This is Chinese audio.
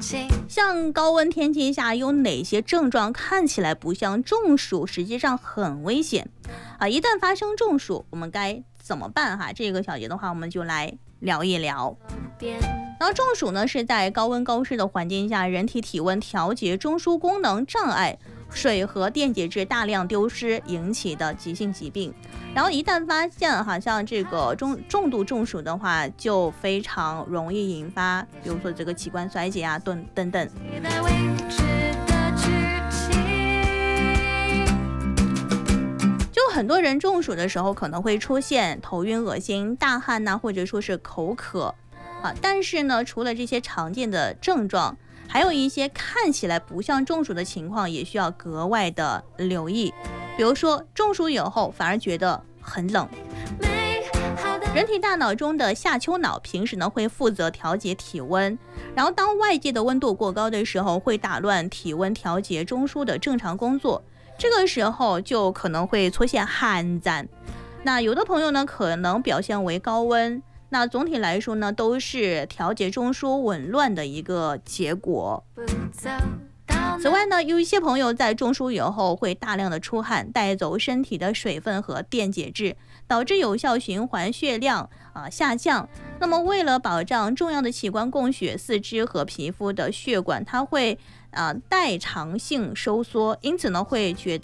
像高温天气下有哪些症状看起来不像中暑，实际上很危险啊？一旦发生中暑，我们该怎么办哈？这个小节的话，我们就来聊一聊。然后中暑呢，是在高温高湿的环境下，人体体温调节中枢功能障碍，水和电解质大量丢失引起的急性疾病。然后一旦发现像这个重度中暑的话，就非常容易引发，比如说这个器官衰竭啊等等。就很多人中暑的时候可能会出现头晕恶心、大汗呐，或者说是口渴啊。但是呢，除了这些常见的症状，还有一些看起来不像中暑的情况，也需要格外的留意。比如说中暑以后反而觉得很冷。人体大脑中的下丘脑平时呢会负责调节体温，然后当外界的温度过高的时候，会打乱体温调节中枢的正常工作，这个时候就可能会出现汗战。那有的朋友呢可能表现为高温，那总体来说呢都是调节中枢紊乱的一个结果。此外呢，有一些朋友在中暑以后会大量的出汗，带走身体的水分和电解质，导致有效循环血量下降。那么为了保障重要的器官供血，四肢和皮肤的血管它会代偿性收缩，因此呢会觉得